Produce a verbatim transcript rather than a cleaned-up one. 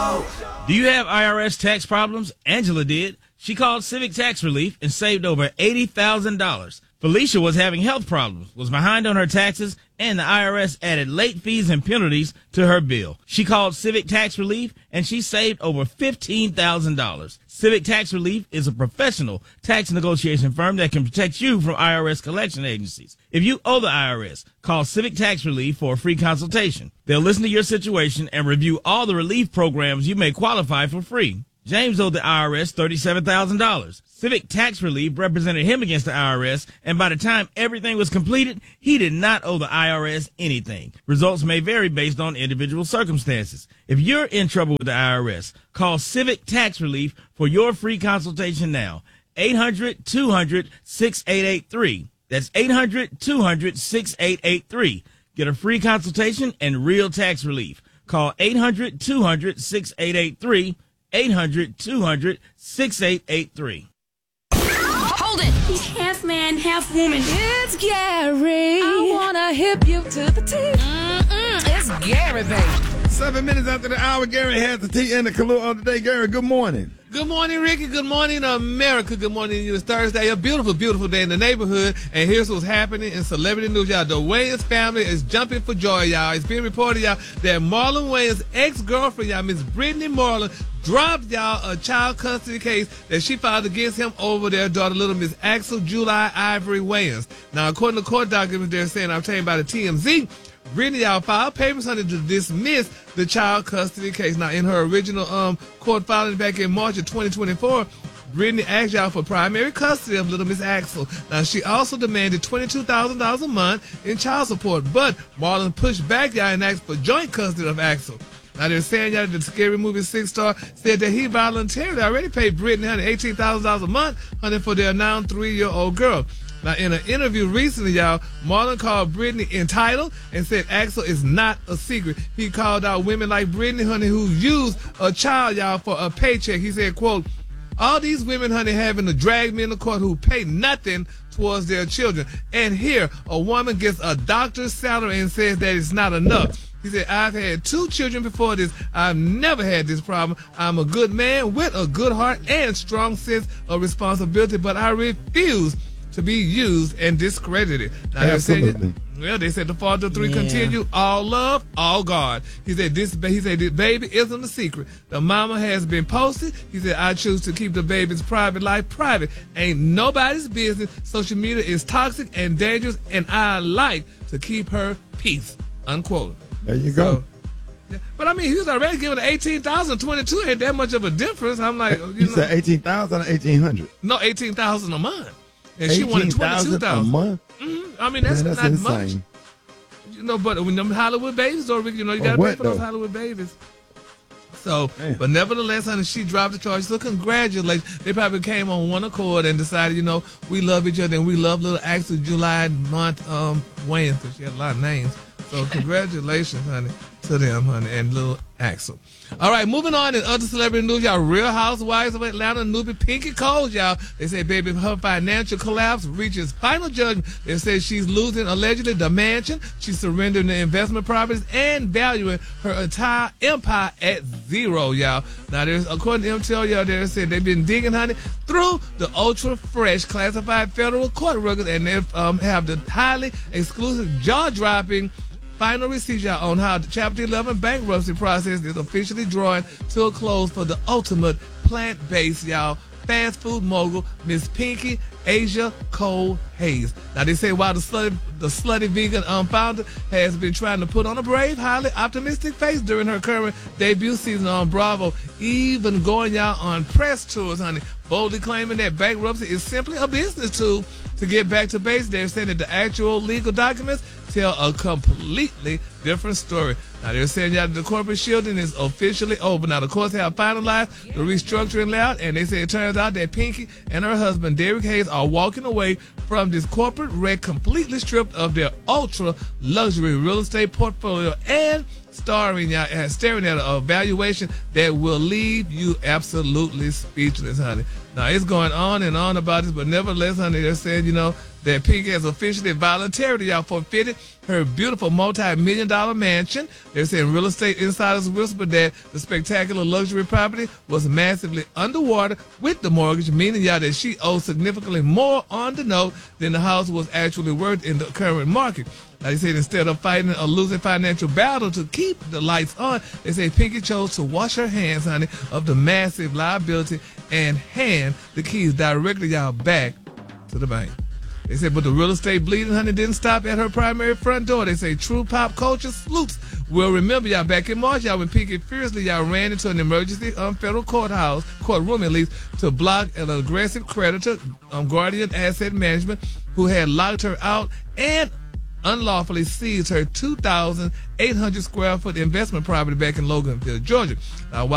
Do you have I R S tax problems? Angela did. She called Civic Tax Relief and saved over eighty thousand dollars. Felicia was having health problems, was behind on her taxes, and the I R S added late fees and penalties to her bill. She called Civic Tax Relief and she saved over fifteen thousand dollars. Civic Tax Relief is a professional tax negotiation firm that can protect you from I R S collection agencies. If you owe the I R S, call Civic Tax Relief for a free consultation. They'll listen to your situation and review all the relief programs you may qualify for free. James owed the I R S thirty-seven thousand dollars. Civic Tax Relief represented him against the I R S, and by the time everything was completed, he did not owe the I R S anything. Results may vary based on individual circumstances. If you're in trouble with the I R S, call Civic Tax Relief for your free consultation now. eight hundred, two hundred, six eight eight three. That's eight hundred, two hundred, six eight eight three. Get a free consultation and real tax relief. Call eight hundred, two hundred, six eight eight three. eight hundred, two hundred, six eight eight three. Hold it! He's half man, half woman. It's Gary. I wanna hip you to the T. Mm-mm, it's Gary, baby. Seven minutes after the hour, Gary has the tea and the color of the day. Gary, good morning. Good morning, Ricky. Good morning, America. Good morning to you. It's Thursday, a beautiful, beautiful day in the neighborhood. And here's what's happening in celebrity news, y'all. The Wayans family is jumping for joy, y'all. It's being reported, y'all, that Marlon Wayans' ex-girlfriend, y'all, Miss Brittany Marlon, dropped, y'all, a child custody case that she filed against him over their daughter, little Miss Axel July Ivory Wayans. Now, according to court documents, they're saying, I'm telling you about the T M Z, Brittany, y'all, filed papers under to dismiss the child custody case. Now, in her original um court filing back in March of twenty twenty-four, Brittany asked y'all for primary custody of little Miss Axel. Now, she also demanded twenty-two thousand dollars a month in child support, but Marlon pushed back, y'all, and asked for joint custody of Axel. Now, they're saying, y'all, the Scary Movie six star said that he voluntarily already paid Brittany, honey, eighteen thousand dollars a month, honey, for their now three-year-old girl. Now, in an interview recently, y'all, Marlon called Brittany entitled and said Axel is not a secret. He called out women like Brittany, honey, who use a child, y'all, for a paycheck. He said, quote, all these women, honey, having to drag me in the court who pay nothing towards their children. And here, a woman gets a doctor's salary and says that it's not enough. He said, I've had two children before this. I've never had this problem. I'm a good man with a good heart and strong sense of responsibility, but I refuse to be used and discredited. Now, Absolutely. They said, well, they said the father three Yeah. continue, all love, all God. He said this. He said this baby isn't a secret. The mama has been posted. He said I choose to keep the baby's private life private. Ain't nobody's business. Social media is toxic and dangerous, and I like to keep her peace. Unquote. There you So, go. yeah. But I mean, he was already giving her eighteen thousand. twenty-two ain't that much of a difference. I'm like, you You know, said eighteen thousand or eighteen hundred? no, eighteen thousand a month. And she wanted twenty-two a thousand. month? Mm-hmm. I mean, that's, Man, that's not insane. much. You know, but when them Hollywood babies, though, Ricky, you know, you Or got to pay what, for those though? Hollywood babies. So, Man. but nevertheless, honey, she dropped the charge. So congratulations. They probably came on one accord and decided, you know, we love each other and we love little Axel July month um Wayans, because she had a lot of names. So congratulations, honey, to them, honey, and little Axel. All right, moving on in other celebrity news, y'all. Real Housewives of Atlanta newbie Pinky Coles, y'all. They say, baby, her financial collapse reaches final judgment. They say she's losing, allegedly, the mansion. She's surrendering the investment properties and valuing her entire empire at zero, y'all. Now, there's, according to M T L, y'all, they said they've been digging, honey, through the ultra-fresh classified federal court records, and they um, have the highly exclusive, jaw-dropping final receipts, y'all, on how the Chapter eleven bankruptcy process is officially drawing to a close for the ultimate plant-based, y'all, fast food mogul, Miss Pinky Asia Cole Hayes. Now, they say while the slutty, the slutty vegan um, founder has been trying to put on a brave, highly optimistic face during her current debut season on Bravo, even going, y'all, on press tours, honey, boldly claiming that bankruptcy is simply a business tool to get back to base. They're saying that the actual legal documents tell a completely different story. Now, they're saying that the corporate shielding is officially over. Now, the courts have finalized the restructuring layout, and they say it turns out that Pinky and her husband, Derek Hayes, are walking away from this corporate wreck completely stripped of their ultra-luxury real estate portfolio and starring, y'all, and staring at a valuation that will leave you absolutely speechless, honey. Now, it's going on and on about this, but nevertheless, honey, they're saying, you know, that Pinky has officially voluntarily, y'all, forfeited her beautiful multi-million dollar mansion. They're saying real estate insiders whisper that the spectacular luxury property was massively underwater with the mortgage, meaning, y'all, that she owes significantly more on the note than the house was actually worth in the current market. Like I said, instead of fighting a losing financial battle to keep the lights on, they say Pinky chose to wash her hands, honey, of the massive liability and hand the keys directly, y'all, back to the bank. They said, but the real estate bleeding, honey, didn't stop at her primary front door. They say true pop culture sleuths will remember, y'all, back in March, y'all, when Pinky fiercely, y'all, ran into an emergency um, federal courthouse, courtroom at least, to block an aggressive creditor, um, Guardian Asset Management, who had locked her out and unlawfully seized her two thousand eight hundred square foot investment property back in Loganville, Georgia. Now,